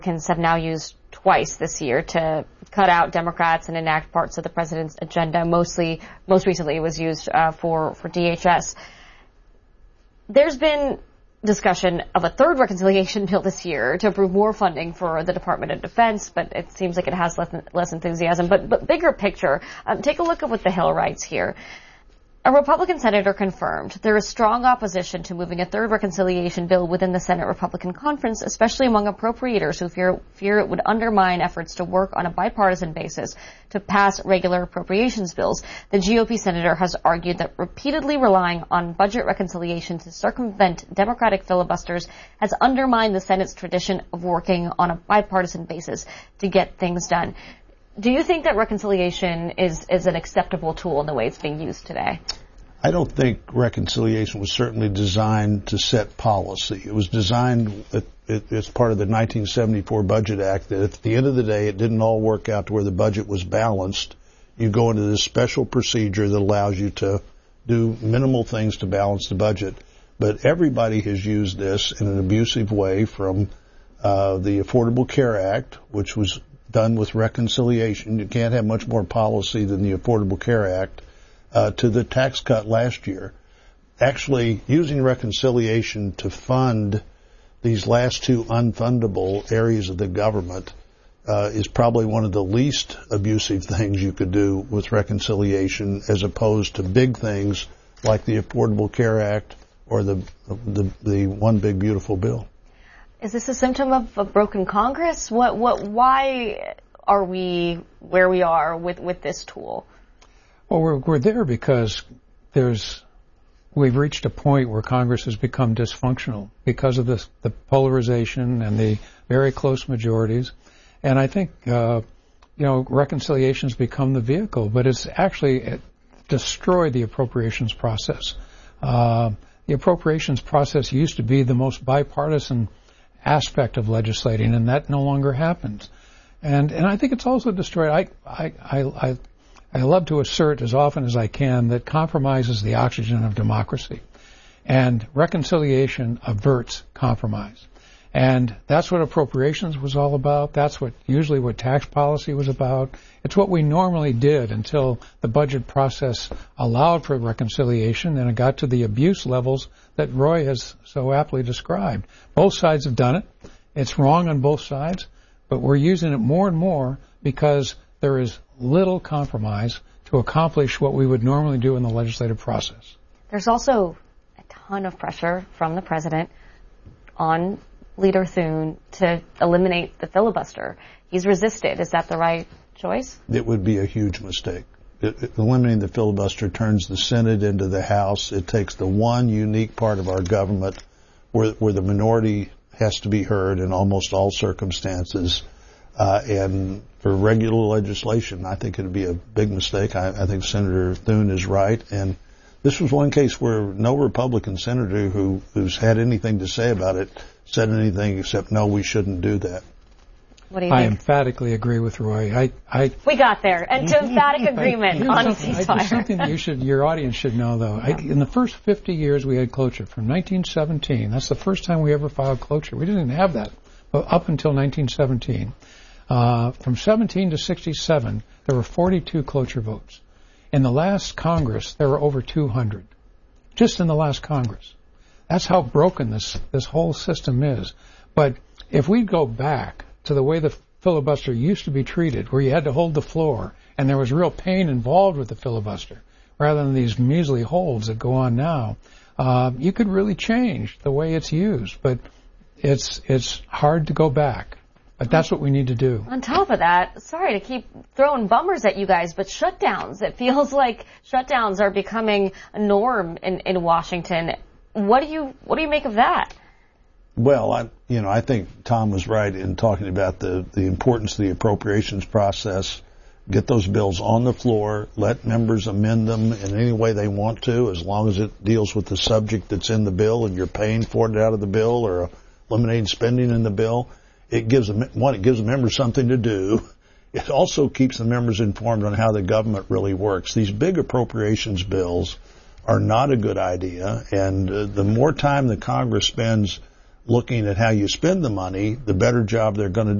Republicans have now used twice this year to cut out Democrats and enact parts of the president's agenda. Most recently, it was used for DHS. There's been discussion of a third reconciliation bill this year to approve more funding for the Department of Defense, but it seems like it has less enthusiasm. But bigger picture, take a look at what the Hill writes here. A Republican senator confirmed there is strong opposition to moving a third reconciliation bill within the Senate Republican conference, especially among appropriators who fear it would undermine efforts to work on a bipartisan basis to pass regular appropriations bills. The GOP senator has argued that repeatedly relying on budget reconciliation to circumvent Democratic filibusters has undermined the Senate's tradition of working on a bipartisan basis to get things done. Do you think that reconciliation is an acceptable tool in the way it's being used today? I don't think reconciliation was certainly designed to set policy. It was designed as part of the 1974 Budget Act that at the end of the day it didn't all work out to where the budget was balanced. You go into this special procedure that allows you to do minimal things to balance the budget. But everybody has used this in an abusive way, from the Affordable Care Act, which was done with reconciliation. You can't have much more policy than the Affordable Care Act, to the tax cut last year. Actually, using reconciliation to fund these last two unfundable areas of the government is probably one of the least abusive things you could do with reconciliation, as opposed to big things like the Affordable Care Act or the One Big Beautiful Bill. Is this a symptom of a broken Congress? Why are we where we are with this tool? Well, we're there because we've reached a point where Congress has become dysfunctional because of the polarization and the very close majorities. And I think, reconciliation's become the vehicle, but it's actually destroyed the appropriations process. The appropriations process used to be the most bipartisan aspect of legislating, and that no longer happens. And I think it's also destroyed. I love to assert as often as I can that compromise is the oxygen of democracy, and reconciliation averts compromise. And that's what appropriations was all about. That's usually what tax policy was about. It's what we normally did until the budget process allowed for reconciliation, and it got to the abuse levels that Roy has so aptly described. Both sides have done it. It's wrong on both sides, but we're using it more and more because there is little compromise to accomplish what we would normally do in the legislative process. There's also a ton of pressure from the president on Leader Thune to eliminate the filibuster. He's resisted. Is that the right choice? It would be a huge mistake. Eliminating the filibuster turns the Senate into the House. It takes the one unique part of our government where the minority has to be heard in almost all circumstances. And for regular legislation, I think it would be a big mistake. I think Senator Thune is right. And this was one case where no Republican senator who's had anything to say about it said anything except, no, we shouldn't do that. What do you think? I emphatically agree with Roy. We got there. And to emphatic agreement on ceasefire. Something that your audience should know, though. Yeah. In the first 50 years we had cloture, from 1917, that's the first time we ever filed cloture. We didn't even have that up until 1917. From 17 to 67, there were 42 cloture votes. In the last Congress, there were over 200. Just in the last Congress. That's how broken this whole system is. But if we go back to the way the filibuster used to be treated, where you had to hold the floor, and there was real pain involved with the filibuster, rather than these measly holds that go on now, you could really change the way it's used. But it's hard to go back. But that's what we need to do. On top of that, sorry to keep throwing bummers at you guys, but shutdowns. It feels like shutdowns are becoming a norm in Washington. What do you make of that? Well, I think Tom was right in talking about the importance of the appropriations process. Get those bills on the floor, let members amend them in any way they want to, as long as it deals with the subject that's in the bill and you're paying for it out of the bill or eliminating spending in the bill. It gives the members something to do. It also keeps the members informed on how the government really works. These big appropriations bills are not a good idea, and the more time the Congress spends looking at how you spend the money, the better job they're going to